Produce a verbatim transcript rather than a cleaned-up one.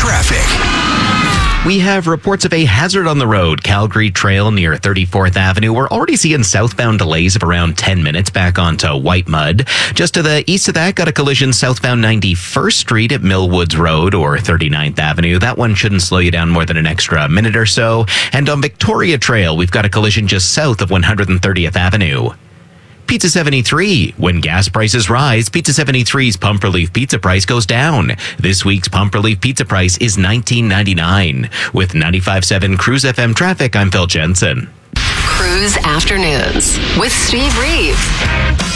Traffic. We have reports of a hazard on the road, Calgary Trail near thirty-fourth Avenue. We're already seeing southbound delays of around ten minutes back onto White Mud. Just to the east of that, got a collision southbound ninety-first Street at Millwoods Road or thirty-ninth Avenue. That one shouldn't slow you down more than an extra minute or so. And on Victoria Trail, we've got a collision just south of one hundred thirtieth Avenue. Pizza seventy-three. When gas prices rise, Pizza seventy-three's Pump Relief Pizza price goes down. This week's Pump Relief Pizza price is nineteen ninety-nine. With ninety-five point seven Cruise F M traffic, I'm Phil Jensen. Cruise Afternoons with Steve Reeve.